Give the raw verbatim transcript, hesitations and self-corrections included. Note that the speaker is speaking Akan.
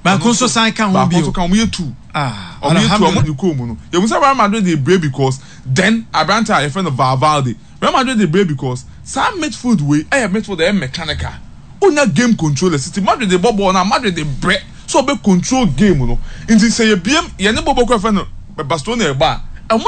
ba konso san kan ho bi ba konso kan mo ye two ah o me two o mo di ko mu no you must say Real Madrid dey brave because then Abranta your friend of Valverde Real Madrid dey brave because some midfield way eh midfield dey mechanical onya game control City Madrid dey ball na Madrid dey break so be control game no nti say ye biem ye ne bobo ko friend Barcelona e ba